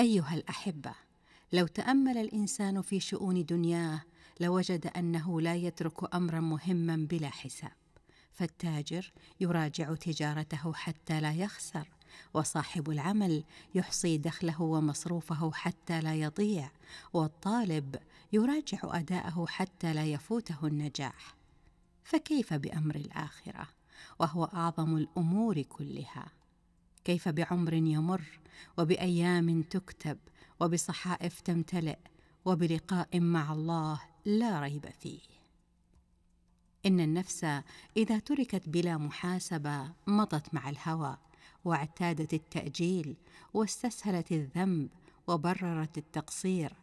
أيها الأحبة، لو تأمل الإنسان في شؤون دنياه لوجد أنه لا يترك أمرا مهما بلا حساب. فالتاجر يراجع تجارته حتى لا يخسر، وصاحب العمل يحصي دخله ومصروفه حتى لا يضيع، والطالب يراجع أداءه حتى لا يفوته النجاح. فكيف بأمر الآخرة وهو أعظم الأمور كلها؟ كيف بعمر يمر، وبأيام تكتب، وبصحائف تمتلئ، وبلقاء مع الله لا ريب فيه؟ إن النفس إذا تركت بلا محاسبة مضت مع الهوى، واعتادت التأجيل، واستسهلت الذنب، وبررت التقصير،